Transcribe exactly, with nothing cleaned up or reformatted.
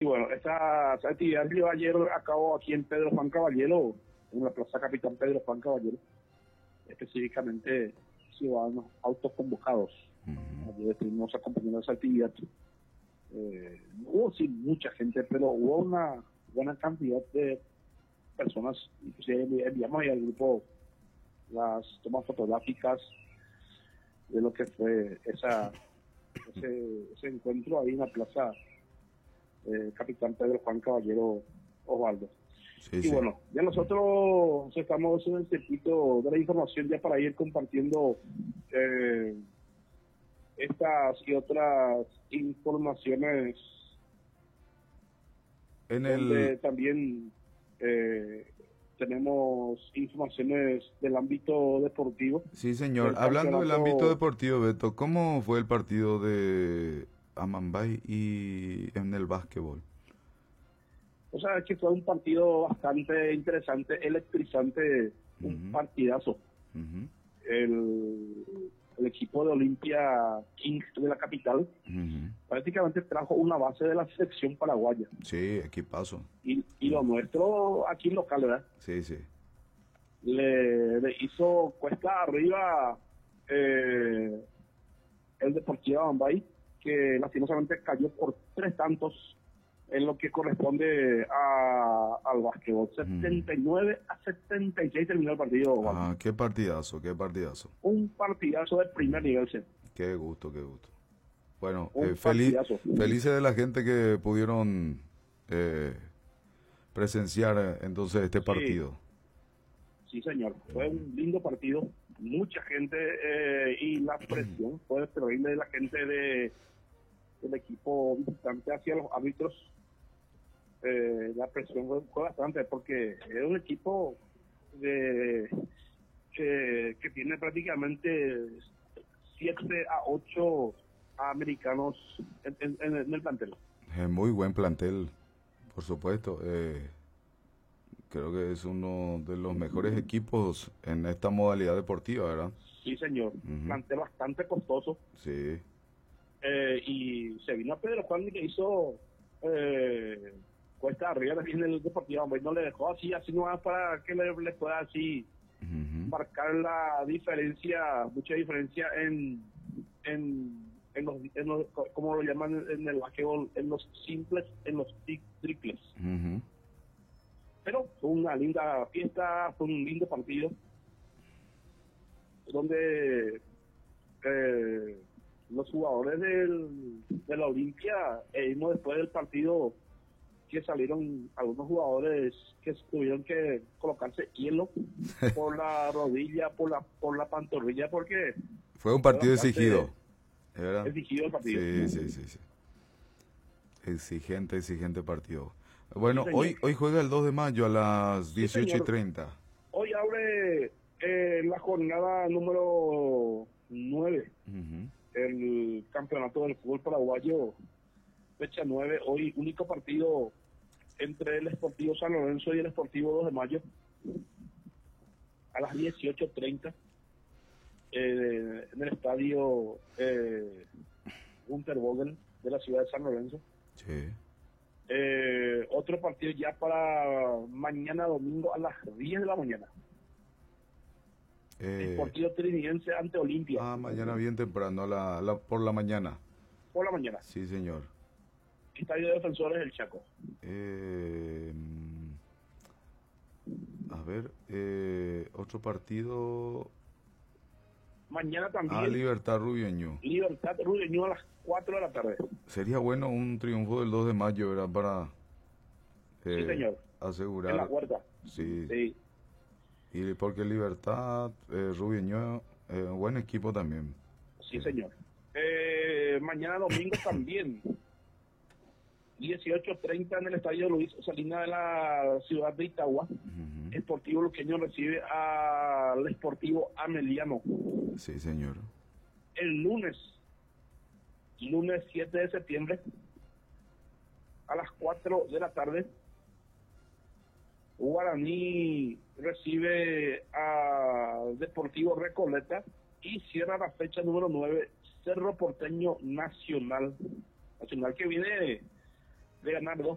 bueno, esta, esta actividad se llevó ayer a cabo aquí en Pedro Juan Caballero, en la Plaza Capitán Pedro Juan Caballero, específicamente ciudadanos autoconvocados. Uh-huh. Ayer estuvimos acompañando esa actividad. Eh, no hubo sí mucha gente, pero hubo una buena cantidad de personas. Inclusive enviamos ahí al grupo las tomas fotográficas de lo que fue esa ese, ese encuentro ahí en la Plaza eh, Capitán Pedro Juan Caballero Osvaldo. Sí, y sí. Bueno, ya nosotros estamos en el circuito de la información ya para ir compartiendo eh, estas y otras informaciones en donde el también eh, tenemos informaciones del ámbito deportivo. Sí, señor. Hablando del ámbito deportivo, Beto, ¿cómo fue el partido de Amambay y en el básquetbol? O sea, es que fue un partido bastante interesante, electrizante, un uh-huh. partidazo. Uh-huh. El, el equipo de Olimpia Kings de la capital uh-huh. prácticamente trajo una base de la selección paraguaya. Sí, equipazo. Y, y lo nuestro aquí local, ¿verdad? Sí, sí. Le, le hizo cuesta arriba eh, el Deportivo Amambay, que lastimosamente cayó por tres tantos en lo que corresponde a, al básquetbol. setenta y nueve a setenta y seis terminó el partido. Ah, qué partidazo, qué partidazo. Un partidazo de primer nivel, sí. Qué gusto, qué gusto. Bueno, eh, feliz, felices de la gente que pudieron eh, presenciar entonces este partido. Sí, sí señor. Fue un lindo partido. Mucha gente eh, y la presión fue terrible de la gente de del equipo visitante hacia los árbitros. Eh, la presión fue, fue bastante porque es un equipo de que, que tiene prácticamente siete a ocho americanos en, en, en el plantel. Es muy buen plantel, por supuesto. Eh, creo que es uno de los mejores equipos en esta modalidad deportiva, ¿verdad? Sí, señor. Uh-huh. Plantel bastante costoso. Sí. Eh, y se vino a Pedro Juan y que hizo eh, cuesta arriba también el Deportivo Amambay, no le dejó así, así no más para que le, le pueda así uh-huh. marcar la diferencia, mucha diferencia en en, en, los, en los, como lo llaman en el básquetbol, en los simples, en los triples. Uh-huh. Pero fue una linda fiesta, fue un lindo partido donde eh, los jugadores del, de la Olimpia, eh, después del partido, que salieron algunos jugadores que tuvieron que colocarse hielo por la rodilla, por la por la pantorrilla, porque fue un partido exigido. ¿verdad? Exigido el partido. Sí, sí, sí, sí. Exigente, exigente partido. Bueno, sí, hoy hoy juega el dos de mayo a las dieciocho y treinta. Hoy abre eh, la jornada número nueve. Uh-huh. El campeonato del fútbol paraguayo, fecha nueve, hoy único partido entre el Sportivo San Lorenzo y el Sportivo dos de mayo, a las dieciocho treinta, eh, en el estadio eh, Unterbogen de la ciudad de San Lorenzo. Sí. Eh, otro partido ya para mañana domingo a las diez de la mañana. Eh, Sportivo Trinidense ante Olimpia. Ah, mañana bien temprano, la, la, por la mañana. Por la mañana. Sí, señor. Estadio de Defensores del Chaco. Eh, a ver, eh, otro partido. Mañana también. Ah, Libertad Rubio. Libertad Rubio a las cuatro de la tarde. Sería bueno un triunfo del dos de mayo, ¿verdad? Para eh, sí, señor. asegurar. En la puerta. Sí. Sí. Y porque Libertad, eh, Rubio, eh, buen equipo también. Sí, señor. Eh, mañana domingo también. dieciocho treinta en el estadio Luis Salinas de la ciudad de Itagua. Uh-huh. Sportivo Luqueño recibe al Sportivo Ameliano. Sí, señor. El lunes, lunes siete de septiembre, a las cuatro de la tarde, Guaraní recibe a Deportivo Recoleta y cierra la fecha número nueve, Cerro Porteño Nacional. Nacional que viene de ganar dos